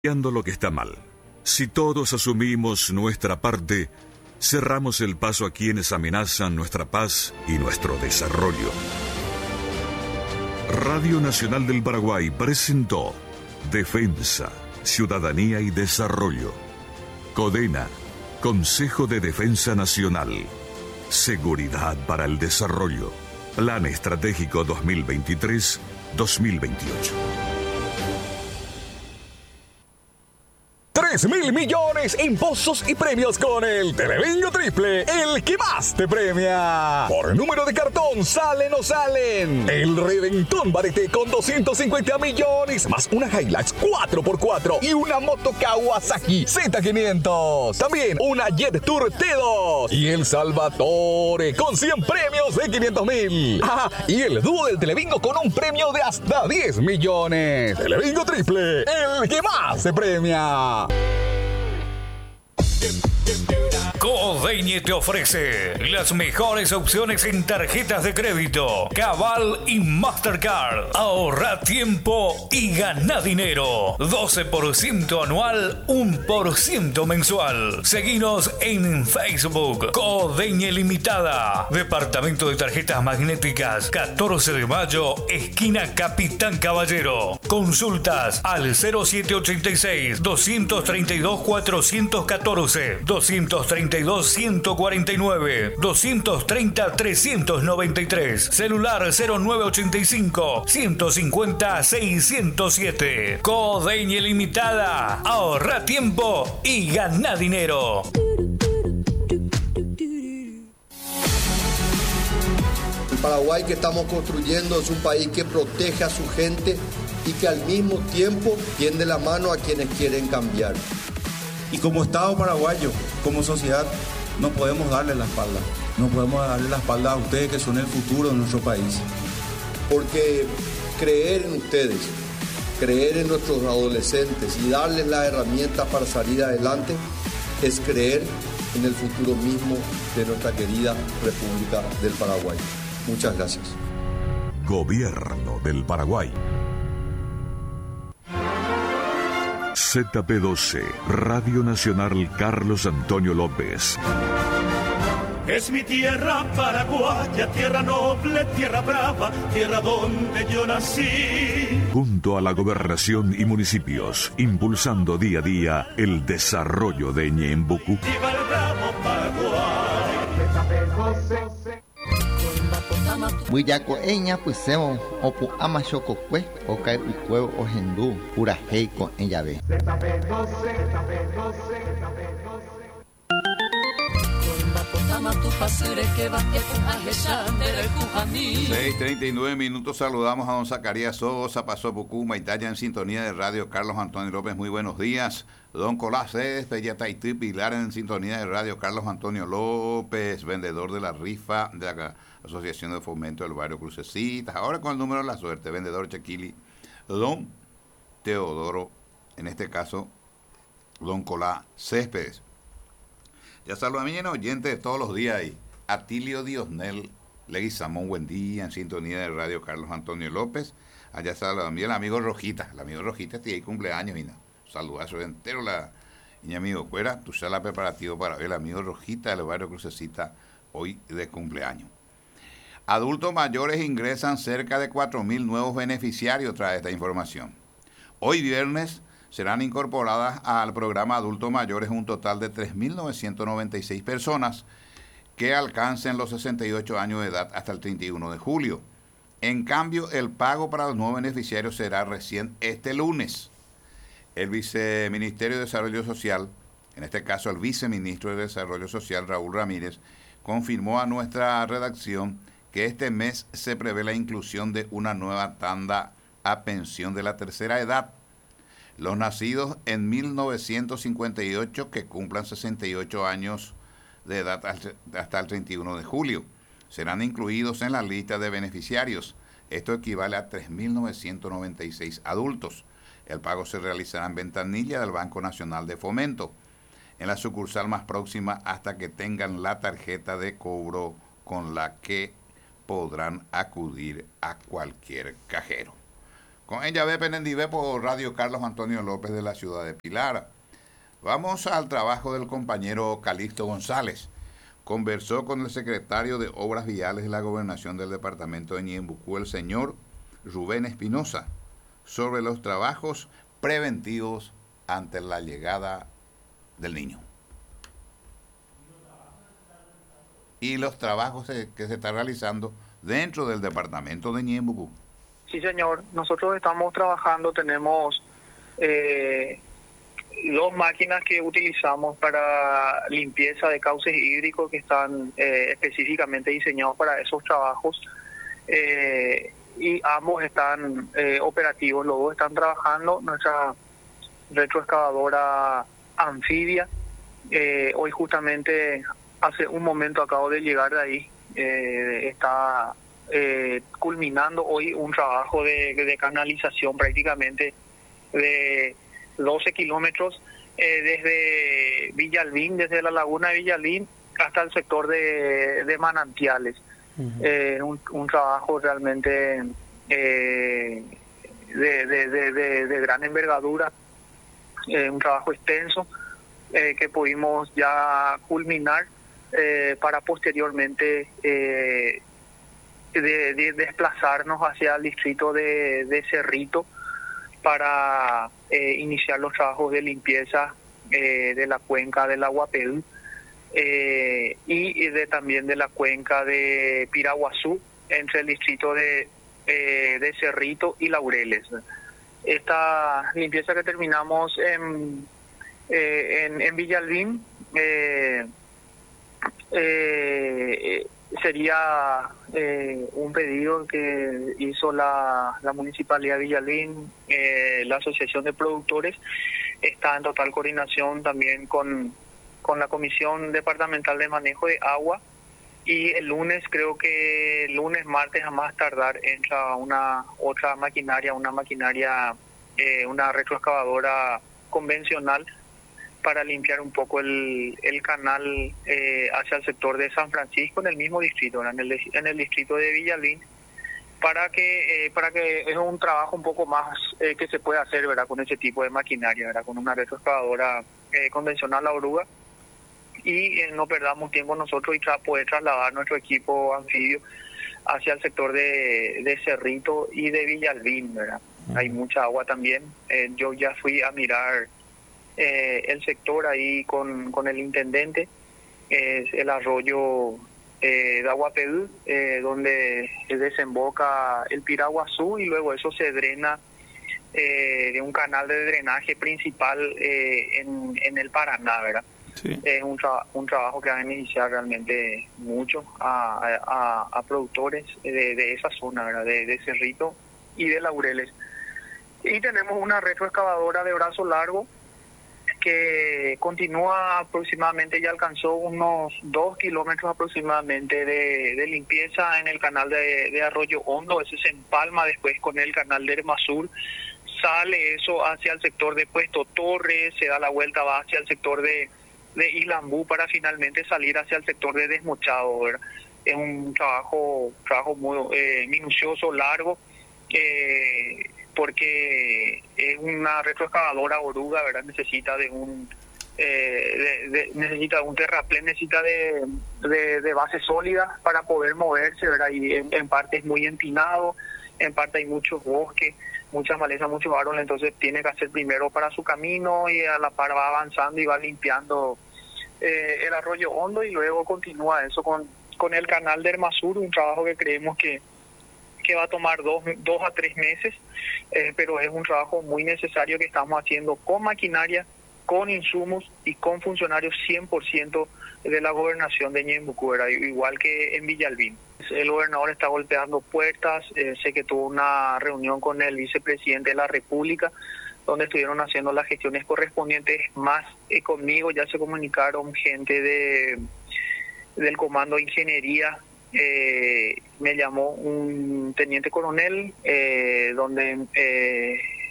Cambiando lo que está mal. Si todos asumimos nuestra parte, cerramos el paso a quienes amenazan nuestra paz y nuestro desarrollo. Radio Nacional del Paraguay presentó Defensa, Ciudadanía y Desarrollo. CODENA, Consejo de Defensa Nacional. Seguridad para el Desarrollo. Plan Estratégico 2023-2028. 3.000 millones en pozos y premios con el Telebingo Triple, el que más te premia. Por número de cartón, ¿salen o salen? El Reventón Barete con 250 millones, más una Hilux 4x4 y una moto Kawasaki Z500. También una Jet Tour T2 y el Salvatore con 100 premios de 500.000. Y el dúo del Telebingo con un premio de hasta 10 millones. Telebingo Triple, el que más se premia. Codeñe te ofrece las mejores opciones en tarjetas de crédito, Cabal y Mastercard. Ahorra tiempo y gana dinero. 12% anual, 1% mensual. Seguinos en Facebook. Codeñe Limitada. Departamento de Tarjetas Magnéticas, 14 de mayo, esquina Capitán Caballero. Consultas al 0786 232 414 232 149 230 393. Celular 0985 150 607. Codeñe Limitada. Ahorra tiempo y gana dinero. El Paraguay que estamos construyendo es un país que protege a su gente y que al mismo tiempo tiende la mano a quienes quieren cambiar. Y como Estado paraguayo, como sociedad, no podemos darle la espalda. No podemos darle la espalda a ustedes que son el futuro de nuestro país. Porque creer en ustedes, creer en nuestros adolescentes y darles las herramientas para salir adelante es creer en el futuro mismo de nuestra querida República del Paraguay. Muchas gracias. Gobierno del Paraguay. ZP12, Radio Nacional Carlos Antonio López. Es mi tierra paraguaya, tierra noble, tierra brava, tierra donde yo nací. Junto a la gobernación y municipios, impulsando día a día el desarrollo de Ñembucú. ¡Viva el bravo Paraguay! Buyaco eña pusemos opu ama chococue o cae ucuevo o hendú pura heico en llave. 6:39 minutos. Saludamos a don Zacarías Sosa, Paso Pucuma, Italia en sintonía de radio. Carlos Antonio López, muy buenos días. Don Colás Pellataití Pilar en sintonía de radio. Carlos Antonio López, vendedor de la rifa de la Asociación de Fomento del Barrio Crucecitas. Ahora con el número de la suerte, vendedor Chequili, don Teodoro, en este caso, don Colás Céspedes. Ya saluda a mi oyente de todos los días ahí. Atilio Diosnel Leguizamón, buen día, en sintonía de radio Carlos Antonio López. Allá saluda a mí el amigo Rojita. El amigo Rojita tiene ahí cumpleaños y saludazo entero mi amigo Cuera. Tu sala preparativo para ver el amigo Rojita del barrio Crucecita hoy de cumpleaños. Adultos mayores ingresan cerca de 4.000 nuevos beneficiarios, trae esta información. Hoy viernes serán incorporadas al programa Adultos Mayores un total de 3.996 personas que alcancen los 68 años de edad hasta el 31 de julio. En cambio, el pago para los nuevos beneficiarios será recién este lunes. El Viceministerio de Desarrollo Social, en este caso el Viceministro de Desarrollo Social, Raúl Ramírez, confirmó a nuestra redacción que este mes se prevé la inclusión de una nueva tanda a pensión de la tercera edad. Los nacidos en 1958 que cumplan 68 años de edad hasta el 31 de julio serán incluidos en la lista de beneficiarios. Esto equivale a 3.996 adultos. El pago se realizará en ventanilla del Banco Nacional de Fomento, en la sucursal más próxima hasta que tengan la tarjeta de cobro con la que podrán acudir a cualquier cajero. Con ella ve Penendive por Radio Carlos Antonio López de la ciudad de Pilar. Vamos al trabajo del compañero Calixto González. Conversó con el secretario de Obras Viales de la Gobernación del departamento de Ñeembucú, el señor Rubén Espinosa, sobre los trabajos preventivos ante la llegada del niño. Y los trabajos que se están realizando dentro del departamento de Ñeembucú. Sí, señor. Nosotros estamos trabajando, tenemos 2 máquinas que utilizamos para limpieza de cauces hídricos que están específicamente diseñados para esos trabajos. Y ambos están operativos, los 2 están trabajando. Nuestra retroexcavadora anfibia, hoy justamente hace un momento acabo de llegar de ahí, está culminando hoy un trabajo de canalización prácticamente de 12 kilómetros desde Villalbín, desde la laguna de Villalbín hasta el sector de Manantiales. Un trabajo realmente de gran envergadura, un trabajo extenso que pudimos ya culminar para posteriormente desplazarnos hacia el distrito de Cerrito para iniciar los trabajos de limpieza de la cuenca del Aguapedú y también de la cuenca de Piraguazú entre el distrito de Cerrito y Laureles. Esta limpieza que terminamos en Villalbín sería un pedido que hizo la Municipalidad de Villalbín, la Asociación de Productores, está en total coordinación también con la Comisión Departamental de Manejo de Agua, y el lunes, creo que el lunes, martes a más tardar, entra una maquinaria, una retroexcavadora convencional para limpiar un poco el canal hacia el sector de San Francisco, en el mismo distrito, en el distrito de Villalbín, para que es un trabajo un poco más que se puede hacer, ¿verdad?, con ese tipo de maquinaria, ¿verdad?, con una retroexcavadora convencional, la oruga, y no perdamos tiempo nosotros y poder trasladar nuestro equipo anfibio hacia el sector de Cerrito y de Villalbín, ¿verdad? Hay mucha agua también. Yo ya fui a mirar el sector ahí con el intendente, es el arroyo de Aguapedú, donde desemboca el Piraguazú, y luego eso se drena de un canal de drenaje principal en el Paraná, ¿verdad? Sí. Es un trabajo que va a beneficiar realmente mucho a productores de esa zona, ¿verdad?, de Cerrito y de Laureles. Y tenemos una retroexcavadora de brazo largo que continúa aproximadamente, ya alcanzó unos 2 kilómetros aproximadamente de limpieza en el canal de Arroyo Hondo. Ese se empalma después con el canal de Hermasur, sale eso hacia el sector de Puesto Torres, se da la vuelta, va hacia el sector de Ilambú para finalmente salir hacia el sector de Desmochado, ¿verdad? Es un trabajo muy minucioso, largo, porque es una retroexcavadora oruga, ¿verdad? Necesita de un terraplén, necesita de base sólida para poder moverse, ¿verdad? Y en parte es muy empinado, en parte hay muchos bosques, muchas malezas, muchos árboles, entonces tiene que hacer primero para su camino y a la par va avanzando y va limpiando el Arroyo Hondo, y luego continúa eso con el canal de Hermasur, un trabajo que creemos que va a tomar 2 a 3 meses, pero es un trabajo muy necesario que estamos haciendo con maquinaria, con insumos y con funcionarios 100% de la gobernación de Ñeembucú, igual que en Villalbín. El gobernador está golpeando puertas, sé que tuvo una reunión con el vicepresidente de la República, donde estuvieron haciendo las gestiones correspondientes, más conmigo ya se comunicaron gente del Comando de Ingeniería. Me llamó un teniente coronel, donde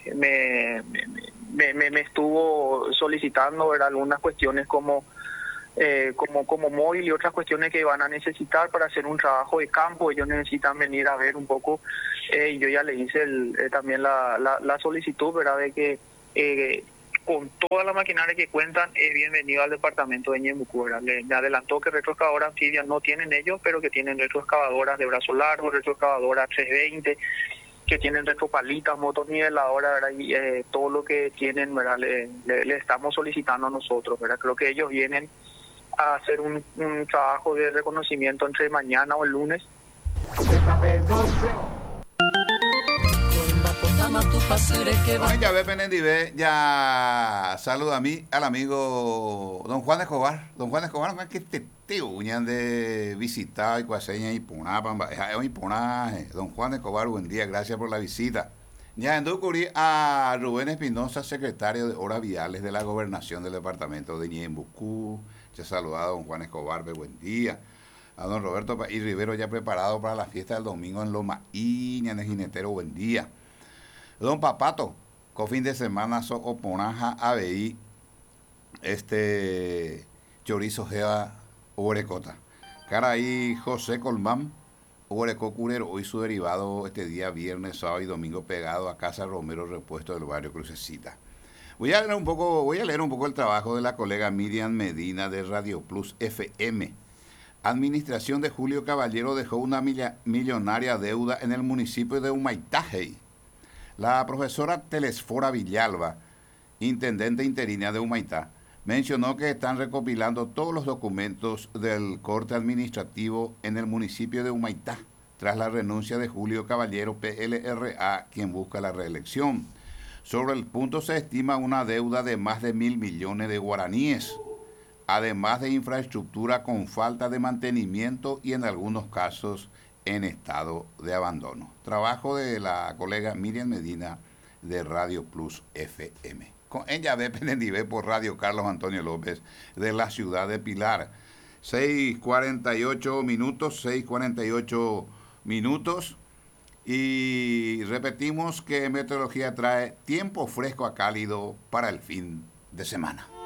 me estuvo solicitando, ¿verdad?, algunas cuestiones como como móvil y otras cuestiones que van a necesitar para hacer un trabajo de campo. Ellos necesitan venir a ver un poco, y yo ya le hice también la solicitud, ¿verdad?, de que con toda la maquinaria que cuentan es bienvenido al departamento de Ñeembucú, ¿verdad? Me adelantó que retroexcavadoras anfibias no tienen ellos, pero que tienen retroexcavadoras de brazo largo, retroexcavadoras 320, que tienen retropalitas, motoniveladoras, ¿verdad? Y todo lo que tienen, ¿verdad?, le estamos solicitando a nosotros, ¿verdad? Creo que ellos vienen a hacer un trabajo de reconocimiento entre mañana o el lunes. Ya ve Penendive, ya saluda a mí, al amigo don Juan Escobar. Don Juan Escobar, no es que te uñan de visitar y cuaseña y puná, don Juan Escobar, buen día, gracias por la visita. Ya en Ducurí a Rubén Espinosa, secretario de Obras Viales de la Gobernación del Departamento de Ñeembucú. Se saluda a don Juan Escobar, buen día. A don Roberto y Rivero, ya preparado para la fiesta del domingo en Loma Iña, en el Jinetero, buen día. Don Papato, con fin de semana so oponaja ABI, chorizo gea orecota. Cara ahí José Colmán, oreco curero, hoy su derivado este día viernes, sábado y domingo pegado a Casa Romero Repuesto del barrio Crucecita. Voy a leer un poco el trabajo de la colega Miriam Medina de Radio Plus FM. Administración de Julio Caballero dejó una millonaria deuda en el municipio de Humaytá. La profesora Telesfora Villalba, intendente interina de Humaytá, mencionó que están recopilando todos los documentos del corte administrativo en el municipio de Humaytá, tras la renuncia de Julio Caballero, PLRA, quien busca la reelección. Sobre el punto se estima una deuda de más de 1.000 millones de guaraníes, además de infraestructura con falta de mantenimiento y en algunos casos en estado de abandono. Trabajo de la colega Miriam Medina de Radio Plus FM. Con ella ve Penendive por Radio Carlos Antonio López de la ciudad de Pilar. 6:48 minutos. Y repetimos que meteorología trae tiempo fresco a cálido para el fin de semana.